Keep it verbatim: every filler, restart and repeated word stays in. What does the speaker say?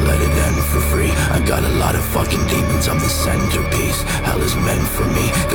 let it end for free. I got a lot of fucking demons, I'm the send